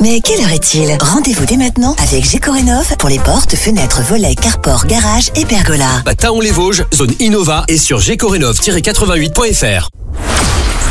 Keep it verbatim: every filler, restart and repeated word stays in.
Mais quelle heure est-il? Rendez-vous dès maintenant avec Gécorénov pour les portes, fenêtres, volets, carport, garage et pergola. À Taon-les-Vosges, zone Innova et sur gécorénov tiret quatre-vingt-huit point f r.